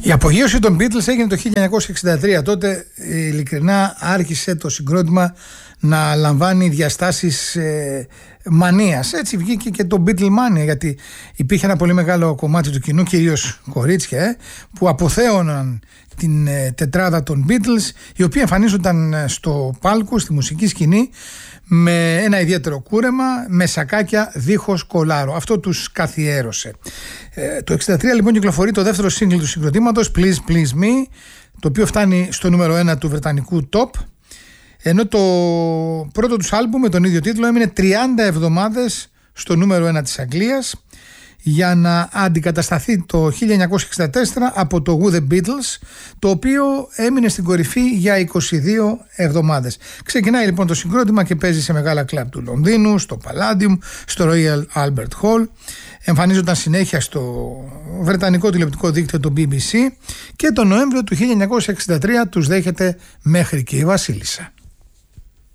Η απογείωση των Beatles έγινε το 1963. Τότε ειλικρινά άρχισε το συγκρότημα να λαμβάνει διαστάσεις μανίας. Έτσι βγήκε και το Beatlemania, γιατί υπήρχε ένα πολύ μεγάλο κομμάτι του κοινού, κυρίως κορίτσια, που αποθέωναν την τετράδα των Beatles, οι οποίοι εμφανίζονταν στο πάλκο, στη μουσική σκηνή, με ένα ιδιαίτερο κούρεμα, με σακάκια δίχως κολάρο. Αυτό τους καθιέρωσε. Το 1963 λοιπόν κυκλοφορεί το δεύτερο single του συγκροτήματος, Please Please Me, το οποίο φτάνει στο νούμερο 1 του βρετανικού top, ενώ το πρώτο τους άλμπουμ με τον ίδιο τίτλο έμεινε 30 εβδομάδες στο νούμερο 1 της Αγγλίας, για να αντικατασταθεί το 1964 από το Who the Beatles, το οποίο έμεινε στην κορυφή για 22 εβδομάδες. Ξεκινάει λοιπόν το συγκρότημα και παίζει σε μεγάλα κλαμπ του Λονδίνου, στο Palladium, στο Royal Albert Hall. Εμφανίζονταν συνέχεια στο βρετανικό τηλεοπτικό δίκτυο το BBC και τον Νοέμβριο του 1963 τους δέχεται μέχρι και η Βασίλισσα.